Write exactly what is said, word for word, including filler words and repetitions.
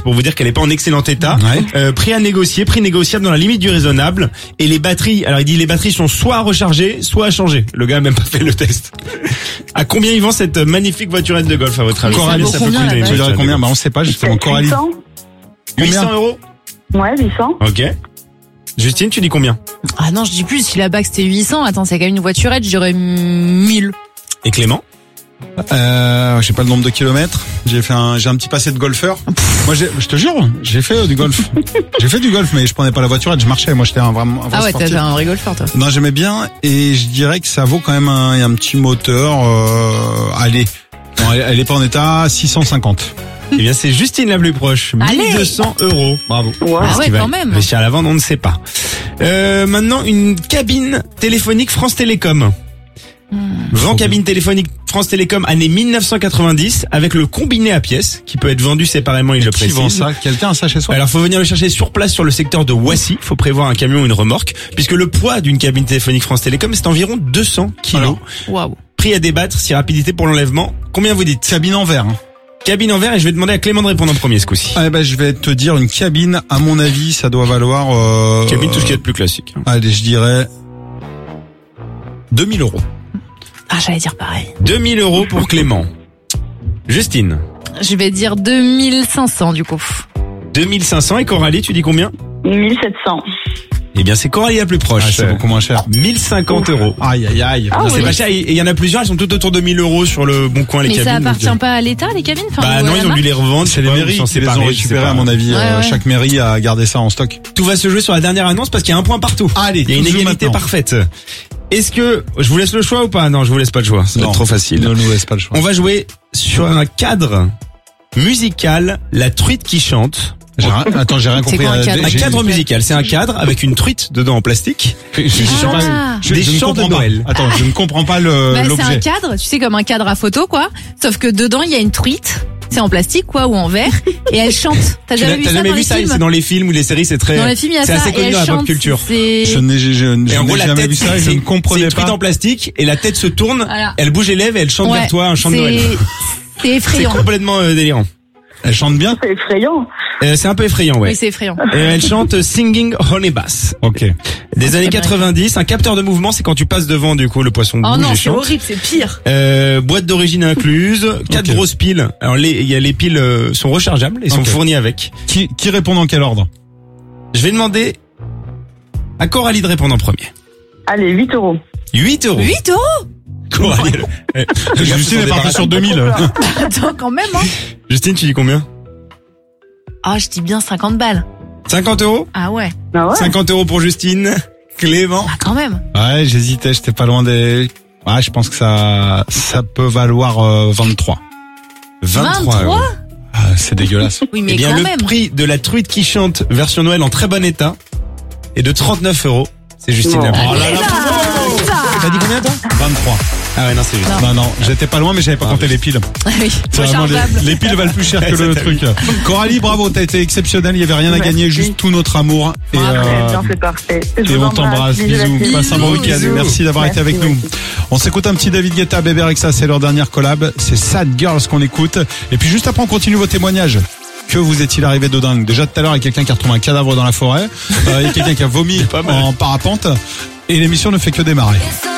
c'est pour vous dire qu'elle est pas en excellent état. Ouais. Euh, prix à négocier, prix négociable dans la limite du raisonnable. Et les batteries, alors il dit les batteries sont soit à recharger, soit à changer. Le gars a même pas fait le test. À combien il vend cette magnifique voiturette de golf à votre avis? Coralie, ça ça peut vaut combien, coûter la une Tu dirais voiturette de combien? golf. Bah on sait pas justement. Coralie. huit cents. huit cents euros. Ouais, huit cents. Ok. Justine, tu dis combien? Ah non, je dis plus. Si la bague c'était huit cents, attends, c'est quand même une voiturette, je dirais mille. Et Clément? Euh, j'ai pas le nombre de kilomètres. J'ai fait un, j'ai un petit passé de golfeur. Moi, j'ai, je te jure, j'ai fait euh, du golf. J'ai fait du golf, mais je prenais pas la voiturette, je marchais. Moi, j'étais un vraiment un vrai Ah ouais, sportif. t'es un vrai golfeur, toi. Non, j'aimais bien, et je dirais que ça vaut quand même un, un petit moteur. Euh, allez, non, elle, elle est pas en état. six cent cinquante. Eh bien, c'est Justine la plus proche. Allez. mille deux cents euros. Bravo. Wow. Ah Ce ouais, qui va quand même. réussir à la vendre, on ne sait pas. Euh, maintenant, une cabine téléphonique France Télécom. Vend cabine téléphonique France Télécom année mille neuf cent quatre-vingt-dix avec le combiné à pièces qui peut être vendu séparément, il le Qui précise. vend ça? Quelqu'un a ça chez soi? Alors, faut venir le chercher sur place sur le secteur de Wassy. Faut prévoir un camion ou une remorque, puisque le poids d'une cabine téléphonique France Télécom, c'est environ deux cents kilos. Alors. Waouh. Prix à débattre, si rapidité pour l'enlèvement. Combien vous dites? Cabine en verre. Hein. Cabine en verre, et je vais demander à Clément de répondre en premier ce coup-ci. Ah, ben, je vais te dire une cabine. À mon avis, ça doit valoir. Euh, Cabine, tout ce qui est de plus classique. Allez, je dirais deux mille euros. Ah, j'allais dire pareil. deux mille euros pour Clément. Justine. Je vais dire deux mille cinq cents, du coup. deux mille cinq cents, et Coralie, tu dis combien? mille sept cents. Eh bien, c'est Coralie la plus proche. Ah, c'est beaucoup moins cher. mille cinquante euros. Aïe, aïe, aïe. Ah C'est oui. pas cher, et il y en a plusieurs, elles sont toutes autour de mille euros sur le bon coin, les Mais cabines. ça donc, appartient euh, pas à l'État, les cabines? Enfin, Bah ou à non, la ils ont marque dû les revendre. C'est les pas, mairies ils sont qui les ont séparés, je récupérés, sais pas. à mon avis. Ouais, Euh, ouais. Chaque mairie a gardé ça en stock. Tout va se jouer sur la dernière annonce parce qu'il y a un point partout. Allez, il y a une tout se joue égalité maintenant. parfaite. Est-ce que je vous laisse le choix ou pas? Non, je vous laisse pas le choix. C'est Non. trop facile. Ne nous laisse pas le choix. On va jouer sur un cadre musical, La Truite qui chante. J'ai rien- Attends, j'ai rien C'est compris. quoi un Euh, cadre Un j'ai- cadre musical, c'est un cadre avec une truite dedans en plastique. Je, je, je sais Ah. pas, je, Des je ne chants de comprends pas. Noël. Attends, je ne comprends pas le, Bah, c'est un l'objet. cadre, tu sais, comme un cadre à photo, quoi. Sauf que dedans, il y a une truite. C'est en plastique, quoi, ou en verre. Et elle chante. T'as Tu jamais l'as- vu T'as ça jamais dans vu les ça? films? C'est dans les films ou les séries, c'est très. Dans les films, il y a c'est ça. assez et connu elle dans la pop chante, culture. c'est- Je n'ai, je, je, je Et en gros, n'ai la jamais tête, vu ça et je c'est ne c'est comprenais une truite pas. en plastique et la tête se tourne, Voilà. elle bouge les lèvres et elle chante Ouais, vers toi un chant de c'est- Noël. C'est C'est effrayant. complètement euh, délirant. Elle chante bien? C'est effrayant. Euh, c'est un peu effrayant, ouais. Oui, c'est effrayant. Et elle chante Singing Honey Bass. Ok. Des c'est années bien. quatre-vingt-dix, un capteur de mouvement, c'est quand tu passes devant du coup le poisson Oh bouge non, et c'est chante. horrible, c'est pire. Euh, boîte d'origine incluse, quatre Ok. grosses piles. Alors les, il y a les piles euh, sont rechargeables et sont Ok. fournies avec. Qui, qui répond dans quel ordre? Je vais demander à Coralie de répondre en premier. Allez, huit euros. huit euros. huit euros? Coralie. elle- elle- Justine est partie sur deux mille. Attends, quand même, hein. Justine, tu dis combien? Ah, je dis bien cinquante balles. cinquante euros? Ah ouais. Ah ouais. cinquante euros pour Justine. Clément. Ah, quand même. Ouais, j'hésitais, j'étais pas loin des... Ouais, je pense que ça, ça peut valoir euh, vingt-trois. vingt-trois euros. Ah, c'est dégueulasse. Oui, mais Eh bien, quand le même. prix de la truite qui chante version Noël en très bon état est de trente-neuf euros. C'est Justine. Non. la plus Oh proche. là là, T'as dit combien toi? vingt-trois. Ah ouais, non, c'est juste. Non, non, j'étais pas loin, mais j'avais pas compté les piles. Oui, C'est vraiment les, rechargeable. les piles valent plus cher que le truc. Coralie, bravo, t'as été exceptionnelle, il y avait rien à Merci. gagner, juste tout notre amour. Et, Très euh, bien, c'est parfait. Je et vous on t'embrasse, Bisous, la bisous, team. passe un bon Bisous, week-end, bisous. merci d'avoir été Merci, avec nous. merci. On s'écoute un petit David Guetta, Bébé Rexa, c'est leur dernière collab, c'est Sad Girls qu'on écoute. Et puis juste après on continue vos témoignages. Que vous est-il arrivé de dingue? Déjà tout à l'heure, il y a quelqu'un qui a retrouvé un cadavre dans la forêt, euh, il y a quelqu'un qui a vomi en parapente, et l'émission ne fait que démarrer. It's